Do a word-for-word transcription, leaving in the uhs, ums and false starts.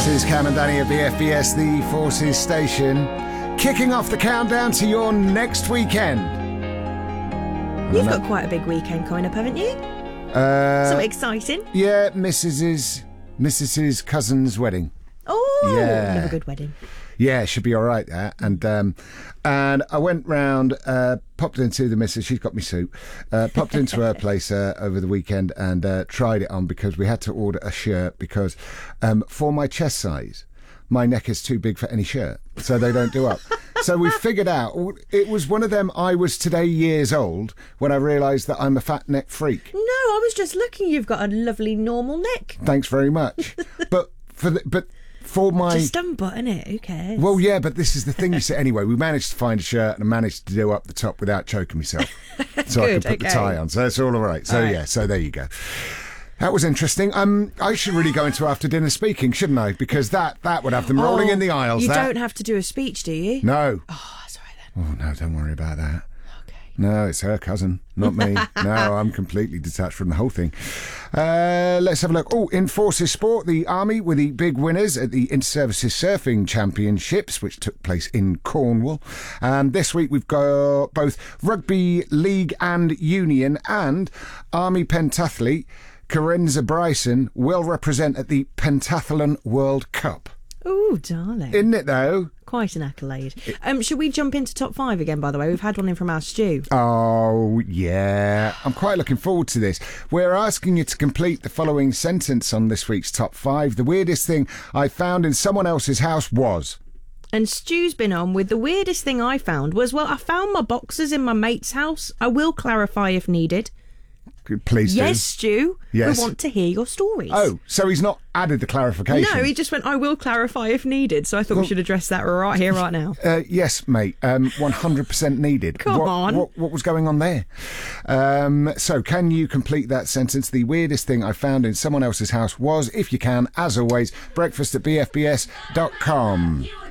This is Cam and Danny at B F B S, the Forces Station, kicking off the countdown to your next weekend. You've got quite a big weekend coming up, haven't you? Uh, so exciting. Yeah, Missis's Missis's cousin's wedding. Oh, yeah. Love a good wedding. Yeah, should be all right there. And um, and I went round, uh, popped into the missus. She's got me suit. Uh, popped into her place uh, over the weekend and uh, tried it on because we had to order a shirt because um, for my chest size, my neck is too big for any shirt, so they don't do up. So we figured out it was one of them. I was today years old when I realised that I'm a fat neck freak. No, I was just looking. You've got a lovely normal neck. Thanks very much. but for the, but. For my... Just unbutton it, who cares? Well, yeah, but this is the thing you say. Anyway, we managed to find a shirt and I managed to do up the top without choking myself. So I could put okay. the tie on. So it's all all right. So, all right. yeah, so there you go. That was interesting. Um, I should really go into after dinner speaking, shouldn't I? Because that, that would have them rolling oh, in the aisles. You that. don't have to do a speech, do you? No. Oh, that's all right then. Oh, no, don't worry about that. Okay. No, it's her cousin, not me. No, I'm completely detached from the whole thing. Uh, let's have a look. Oh, in Forces Sport, the Army were the big winners at the Inter-Services Surfing Championships, which took place in Cornwall. And this week we've got both Rugby League and Union, and Army pentathlete Carenza Bryson will represent at the Pentathlon World Cup. Oh, darling. Isn't it, though? Quite an accolade. Um, should we jump into top five again, by the way? We've had one in from our Stu. Oh, yeah. I'm quite looking forward to this. We're asking you to complete the following sentence on this week's top five. The weirdest thing I found in someone else's house was... And Stu's been on with the weirdest thing I found was, well, I found my boxers in my mate's house. I will clarify if needed. Please do. Yes, Stu. Yes. We want to hear your stories. Oh, so he's not added the clarification? No, he just went, I will clarify if needed. So I thought well, we should address that right here, right now. Uh, yes, mate. Um, one hundred percent needed. Come what, on. What, what was going on there? Um, so can you complete that sentence? The weirdest thing I found in someone else's house was, if you can, as always, breakfast at b f b s dot com.